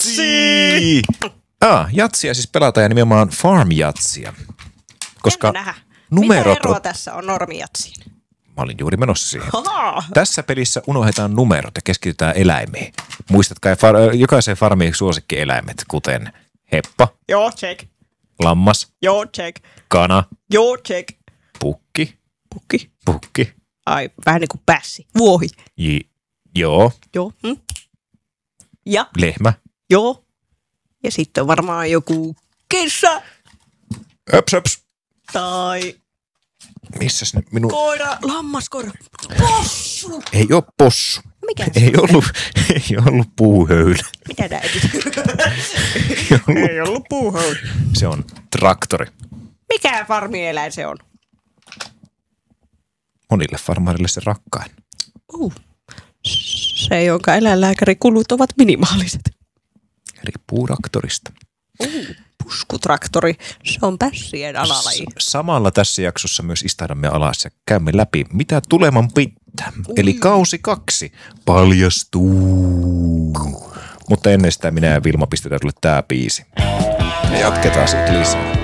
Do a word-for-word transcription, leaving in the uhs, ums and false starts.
Jatsi! Ah, jatsia siis pelataan ja nimenomaan farm-jatsia. Koska numerot... Mitä eroa tässä on normijatsiin? Mä olin juuri menossa siihen. Tässä pelissä unohdetaan numerot ja keskitytään eläimiin. Muistatkaa far- jokaisen farmiin suosikkieläimet, kuten heppa. Joo, check. Lammas. Joo, check. Kana. Joo, check. Pukki. Pukki. Pukki. Ai, vähän niin kuin pässi. Vuohi. J- joo. Joo. Hm? Ja. Lehmä. Joo. Ja sitten on varmaan joku kissa. Öps, öps. Tai... Missäs nyt minun... Koira, lammaskoira, possu. Ei oo possu. Mikä se ei ollut, ei ollut puuhöylä. Mitä näet? ei, ollut, ei ollut puuhöylä. Se on traktori. Mikä farmieläin se on? Monille farmarille se rakkain. Uh, se, jonka eläinlääkärikulut ovat minimaaliset. Riippuu traktorista. Uh, puskutraktori. Se on pässien alalaji. S- samalla tässä jaksossa myös istahdamme alas ja käymme läpi, mitä tuleman pitää. Ui. Eli kausi kaksi paljastuu. Mutta ennen sitä minä ja Vilma pistetään tulle tää biisi. Ja jatketaan sitten lisää.